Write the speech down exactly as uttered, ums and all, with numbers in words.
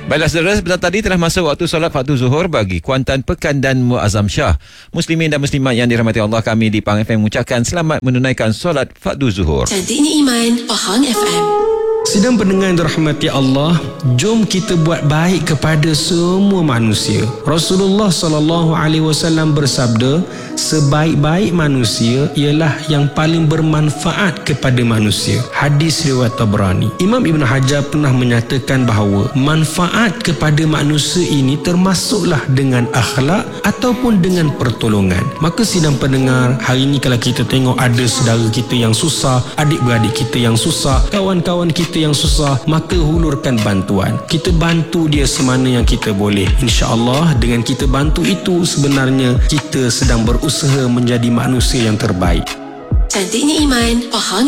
Baiklah saudara, sebentar tadi telah masuk waktu solat fardu zuhur bagi Kuantan Pekan dan Muazzam Shah. Muslimin dan muslimat yang dirahmati Allah, kami di Pahang F M mengucapkan selamat menunaikan solat fardu zuhur. Cantiknya iman, Pahang F M. Sidang pendengar yang dirahmati Allah, jom kita buat baik kepada semua manusia. Rasulullah sallallahu alaihi wasallam bersabda, sebaik-baik manusia ialah yang paling bermanfaat kepada manusia. Hadis riwayat Tabrani. Imam Ibn Hajar pernah menyatakan bahawa manfaat kepada manusia ini termasuklah dengan akhlak ataupun dengan pertolongan. Maka sidang pendengar, hari ini kalau kita tengok ada saudara kita yang susah, adik-beradik kita yang susah, kawan-kawan kita yang susah, maka hulurkan bantuan. Kita bantu dia semana yang kita boleh. InsyaAllah dengan kita bantu itu, sebenarnya kita sedang berusaha menjadi manusia yang terbaik. Cantiknya iman, Pahang